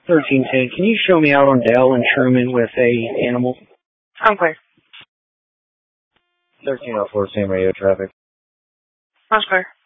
1310, can you show me out on Dell and Truman with a animal? I'm clear. 1304, same radio traffic. I'm clear.